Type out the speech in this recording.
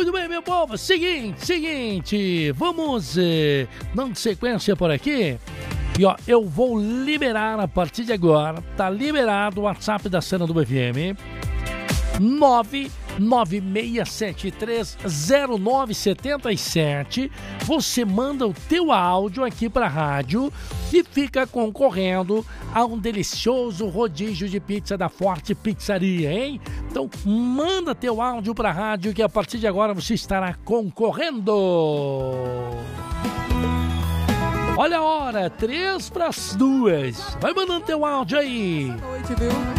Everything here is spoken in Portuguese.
Muito bem, meu povo, seguinte, vamos dando sequência por aqui. E ó, eu vou liberar a partir de agora, tá liberado o WhatsApp da Cena do FM, 996730977. Você manda o teu áudio aqui pra rádio e fica concorrendo a um delicioso rodízio de pizza da Forte Pizzaria, hein? Então manda teu áudio pra rádio que a partir de agora você estará concorrendo. Olha a hora, 3 para as 2. Vai mandando teu áudio aí. Boa noite, viu?